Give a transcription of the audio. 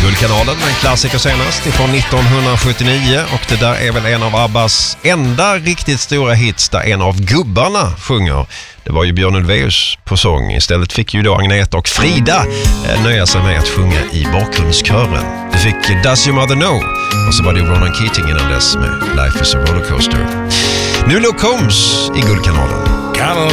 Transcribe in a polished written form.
Guldkanalen, en klassiker senast från 1979, och det där är väl en av Abbas enda riktigt stora hits där en av gubbarna sjunger. Det var ju Björn Ulvaeus på sång. Istället fick ju då Agneta och Frida nöja sig med att sjunga i bakgrundskören. Du fick Does Your Mother Know, och så var det Ronan Keating innan dess med Life is a Rollercoaster. Nu Luke Combs i Guldkanalen. Kinda